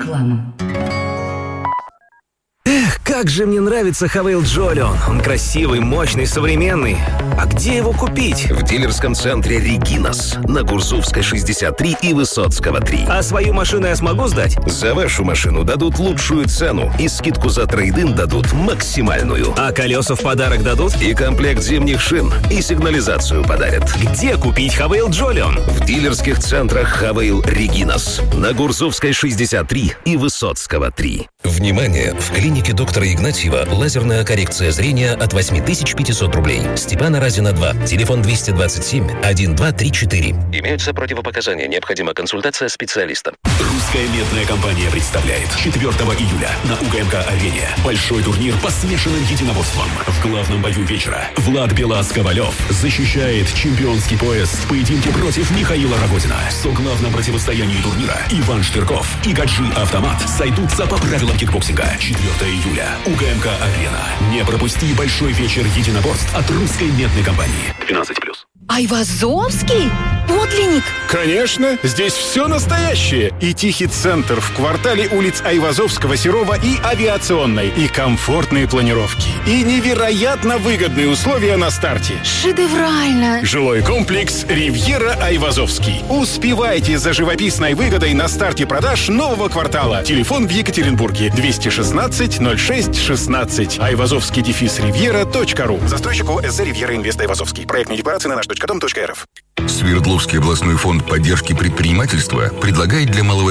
Реклама. Как же мне нравится Хавейл Джолион. Он красивый, мощный, современный. А где его купить? В дилерском центре «Регинас» на Гурзувской 63 и Высоцкого 3. А свою машину я смогу сдать? За вашу машину дадут лучшую цену и скидку за трейд-ин дадут максимальную. А колеса в подарок дадут? И комплект зимних шин, и сигнализацию подарят. Где купить Хавейл Джолион? В дилерских центрах «Хавейл Регинас» на Гурзувской 63 и Высоцкого 3. Внимание! В клинике доктора Игнатьева лазерная коррекция зрения от 8500 рублей. Степана Разина 2. Телефон 227-1234. Имеются противопоказания. Необходима консультация специалиста. Русская медная компания представляет 4 июля на УГМК-арене большой турнир по смешанным единоборствам. В главном бою вечера Влад Белас-Ковалев защищает чемпионский пояс в поединке против Михаила Рогозина. В соглавном противостоянии турнира Иван Штырков и Гаджи Автомат сойдутся по правилам кикбоксинга. 4 июля. УГМК-арена. Не пропусти большой вечер единоборств от русской медной компании. 12+. Айвазовский? Подлинник? Конечно, здесь все настоящее. И тихий центр в квартале улиц Айвазовского, Серова и Авиационной. И комфортные планировки. И невероятно выгодные условия на старте. Шедеврально. Жилой комплекс «Ривьера Айвазовский». Успевайте за живописной выгодой на старте продаж нового квартала. Телефон в Екатеринбурге 216-06-16. Айвазовский-ривьера.ру. Застройщик ОСЗ «Ривьера Инвест Айвазовский». Проектные декларации на наш.дом.рф. Свердловский областной фонд поддержки предпринимательства предлагает для малого